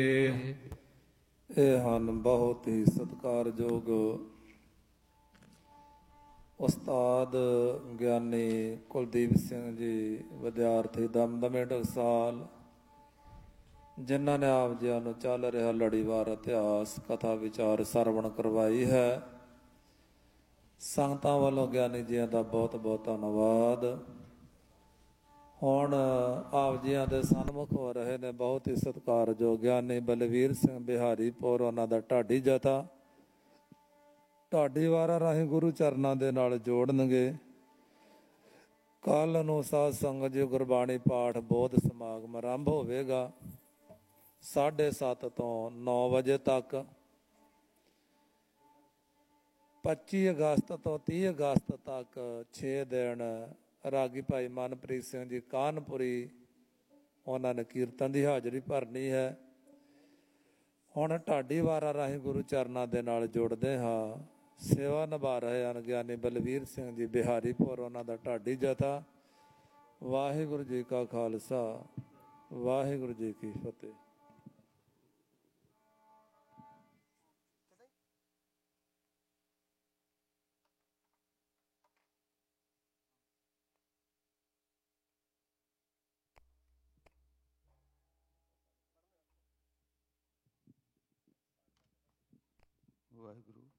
ਇਹ ਹਨ ਬਹੁਤ ਹੀ ਸਤਿਕਾਰਯੋਗ ਉਸਤਾਦ ਗਿਆਨੀ ਕੁਲਦੀਪ ਸਿੰਘ ਜੀ, ਵਿਦਿਆਰਥੀ ਦਮਦਮੇ ਟਕਸਾਲ, ਜਿਨ੍ਹਾਂ ਨੇ ਆਪ ਜੀਆਂ ਨੂੰ ਚੱਲ ਰਿਹਾ ਲੜੀਵਾਰ ਇਤਿਹਾਸ ਕਥਾ ਵਿਚਾਰ ਸਰਵਣ ਕਰਵਾਈ ਹੈ। ਸੰਗਤਾਂ ਵੱਲੋਂ ਗਿਆਨੀ ਜੀਆਂ ਦਾ ਬਹੁਤ ਬਹੁਤ ਧੰਨਵਾਦ। ਹੁਣ ਆਪ ਜੀਆਂ ਦੇ ਸਨਮੁਖ ਹੋ ਰਹੇ ਨੇ ਬਹੁਤ ਹੀ ਸਤਿਕਾਰਯੋਗ ਗਿਆਨੀ ਬਲਵੀਰ ਸਿੰਘ ਬਿਹਾਰੀਪੁਰ, ਉਹਨਾਂ ਦਾ ਢਾਡੀ ਜਥਾ ਢਾਡੀ ਵਾਰਾਂ ਰਾਹੀਂ ਗੁਰੂ ਚਰਨਾਂ ਦੇ ਨਾਲ ਜੋੜਨਗੇ। ਕੱਲ੍ਹ ਨੂੰ ਸਾਧ ਸੰਗਤ ਜੀ ਗੁਰਬਾਣੀ ਪਾਠ ਬੋਧ ਸਮਾਗਮ ਆਰੰਭ ਹੋਵੇਗਾ 7:30 ਤੋਂ 9 ਵਜੇ ਤੱਕ। 25 ਅਗਸਤ ਤੋਂ 30 ਅਗਸਤ ਤੱਕ 6 ਦਿਨ ਰਾਗੀ ਭਾਈ ਮਨਪ੍ਰੀਤ ਸਿੰਘ ਜੀ ਕਾਨਪੁਰੀ, ਉਹਨਾਂ ਨੇ ਕੀਰਤਨ ਦੀ ਹਾਜ਼ਰੀ ਭਰਨੀ ਹੈ। ਹੁਣ ਢਾਡੀ ਵਾਰਾਂ ਰਾਹੀਂ ਗੁਰੂ ਚਰਨਾਂ ਦੇ ਨਾਲ ਜੁੜਦੇ ਹਾਂ। ਸੇਵਾ ਨਿਭਾ ਰਹੇ ਹਨ ਗਿਆਨੀ ਬਲਵੀਰ ਸਿੰਘ ਜੀ ਬਿਹਾਰੀਪੁਰ, ਉਹਨਾਂ ਦਾ ਢਾਡੀ ਜਥਾ। ਵਾਹਿਗੁਰੂ ਜੀ ਕਾ ਖਾਲਸਾ, ਵਾਹਿਗੁਰੂ ਜੀ ਕੀ ਫਤਿਹ। ਵਾਹਿਗੁਰੂ।